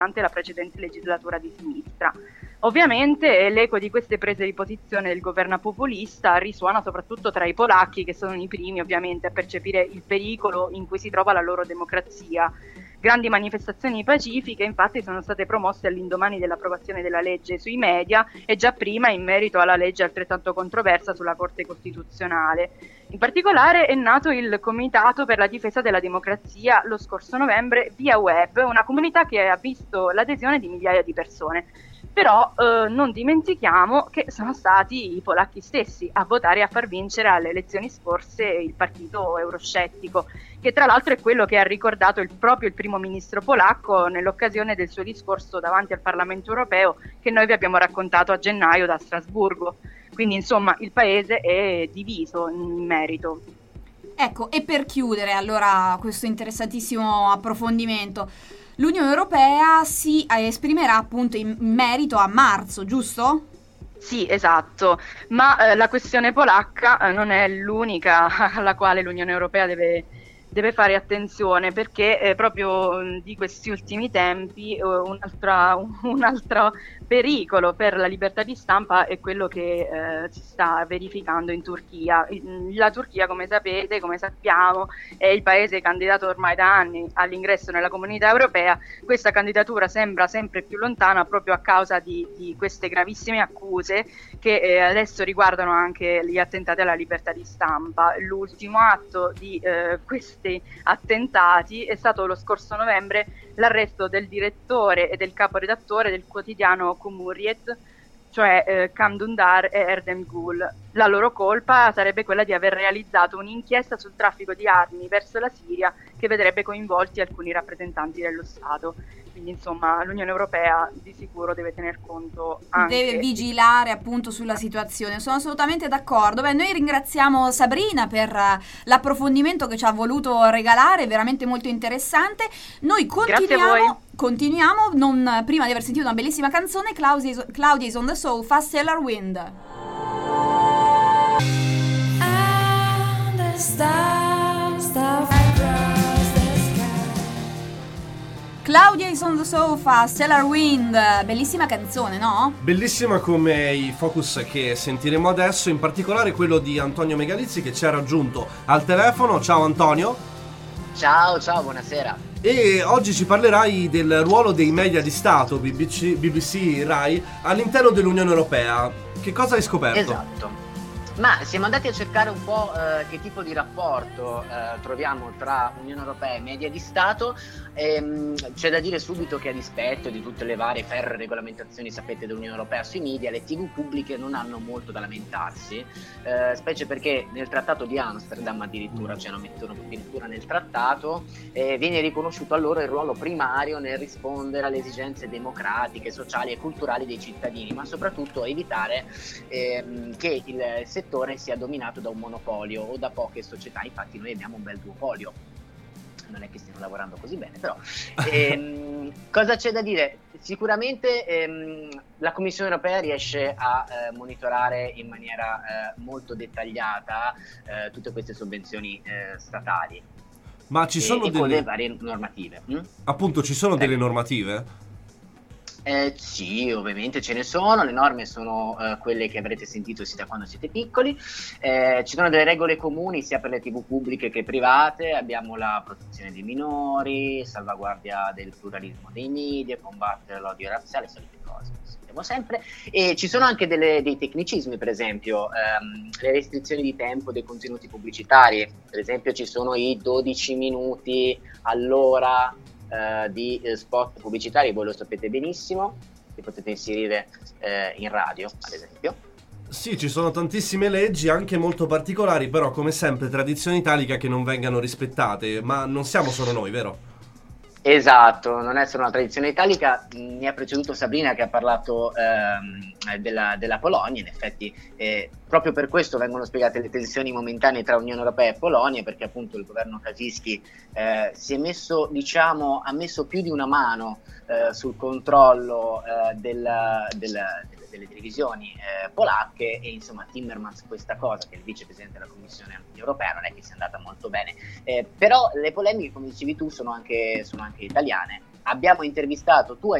la precedente legislatura di sinistra. Ovviamente l'eco di queste prese di posizione del governo populista risuona soprattutto tra i polacchi, che sono i primi ovviamente a percepire il pericolo in cui si trova la loro democrazia. Grandi manifestazioni pacifiche infatti sono state promosse all'indomani dell'approvazione della legge sui media e già prima in merito alla legge altrettanto controversa sulla Corte Costituzionale. In particolare è nato il Comitato per la difesa della democrazia lo scorso novembre via web, una comunità che ha visto l'adesione di migliaia di persone. Però non dimentichiamo che sono stati i polacchi stessi a votare e a far vincere alle elezioni scorse il partito euroscettico, che tra l'altro è quello che ha ricordato proprio il primo ministro polacco nell'occasione del suo discorso davanti al Parlamento europeo, che noi vi abbiamo raccontato a gennaio da Strasburgo. Quindi insomma il paese è diviso in merito. Ecco, e per chiudere allora questo interessantissimo approfondimento, l'Unione Europea si esprimerà appunto in merito a marzo, giusto? Sì, esatto, ma la questione polacca non è l'unica alla quale l'Unione Europea deve fare attenzione, perché proprio di questi ultimi tempi un altro pericolo per la libertà di stampa è quello che si sta verificando in Turchia. La Turchia, come sapete, come sappiamo, è il paese candidato ormai da anni all'ingresso nella comunità europea. Questa candidatura sembra sempre più lontana proprio a causa di queste gravissime accuse che adesso riguardano anche gli attentati alla libertà di stampa. L'ultimo atto di questi attentati è stato lo scorso novembre l'arresto del direttore e del caporedattore del quotidiano Cumhuriyet, cioè Kam Dündar e Erdem Gül. La loro colpa sarebbe quella di aver realizzato un'inchiesta sul traffico di armi verso la Siria che vedrebbe coinvolti alcuni rappresentanti dello Stato. Quindi insomma l'Unione Europea di sicuro deve tener conto anche... Deve vigilare appunto sulla situazione, sono assolutamente d'accordo. Beh, noi ringraziamo Sabrina per l'approfondimento che ci ha voluto regalare, veramente molto interessante. Noi continuiamo non prima di aver sentito una bellissima canzone, Claudia is on the Sofa, Stellar Wind. And the stars Claudia is on the Sofa, Stellar Wind, bellissima canzone, no? Bellissima come i focus che sentiremo adesso, in particolare quello di Antonio Megalizzi che ci ha raggiunto al telefono. Ciao Antonio. Ciao, buonasera. E oggi ci parlerai del ruolo dei media di Stato, BBC, Rai, all'interno dell'Unione Europea. Che cosa hai scoperto? Esatto. Ma siamo andati a cercare un po' che tipo di rapporto troviamo tra Unione Europea e media di Stato. C'è da dire subito che a dispetto di tutte le varie ferree regolamentazioni, sapete, dell'Unione Europea sui media, le TV pubbliche non hanno molto da lamentarsi, specie perché nel Trattato di Amsterdam addirittura, cioè lo mettono addirittura nel trattato, viene riconosciuto a loro il ruolo primario nel rispondere alle esigenze democratiche, sociali e culturali dei cittadini, ma soprattutto evitare che il settore sia dominato da un monopolio o da poche società. Infatti noi abbiamo un bel duopolio, non è che stiano lavorando così bene, però cosa c'è da dire? Sicuramente la Commissione Europea riesce a monitorare in maniera molto dettagliata tutte queste sovvenzioni statali. Ma ci sono delle varie normative. Appunto, ci sono delle normative? Sì, ovviamente ce ne sono. Le norme sono quelle che avrete sentito sin da quando siete piccoli. Ci sono delle regole comuni sia per le TV pubbliche che private. Abbiamo la protezione dei minori, salvaguardia del pluralismo dei media, combattere l'odio razziale, solite cose, sappiamo sempre. E ci sono anche dei tecnicismi, per esempio le restrizioni di tempo dei contenuti pubblicitari. Per esempio ci sono i 12 minuti all'ora di spot pubblicitari, voi lo sapete benissimo, li potete inserire in radio, ad esempio. Sì, ci sono tantissime leggi, anche molto particolari, però come sempre tradizione italica che non vengano rispettate, ma non siamo solo noi, vero? Esatto, non è solo una tradizione italica. Mi ha preceduto Sabrina che ha parlato della Polonia. In effetti proprio per questo vengono spiegate le tensioni momentanee tra Unione Europea e Polonia, perché appunto il governo Kaczyński si è messo, diciamo, ha messo più di una mano sul controllo delle televisioni polacche, e insomma Timmermans questa cosa, che è il vicepresidente della Commissione Europea, non è che sia andata molto bene, però le polemiche, come dicevi tu, sono anche italiane, abbiamo intervistato, tu hai